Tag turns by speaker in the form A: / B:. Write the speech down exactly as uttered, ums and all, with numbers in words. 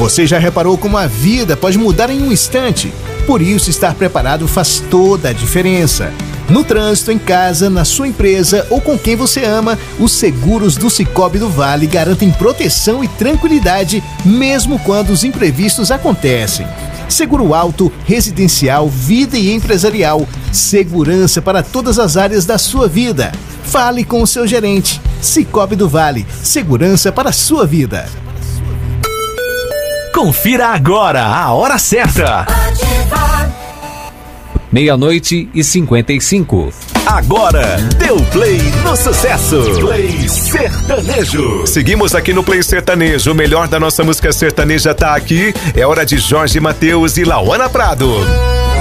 A: Você já reparou como a vida pode mudar em um instante? Por isso, estar preparado faz toda a diferença. No trânsito, em casa, na sua empresa ou com quem você ama, os seguros do Sicoob do Vale garantem proteção e tranquilidade, mesmo quando os imprevistos acontecem. Seguro auto, residencial, vida e empresarial. Segurança para todas as áreas da sua vida. Fale com o seu gerente. Sicoob do Vale. Segurança para a sua vida.
B: Confira agora a hora certa. Meia-noite e cinquenta e cinco. Agora, deu play no sucesso. Play Sertanejo.
C: Seguimos aqui no Play Sertanejo. O melhor da nossa música sertaneja tá aqui. É hora de Jorge Mateus e Lauana Prado.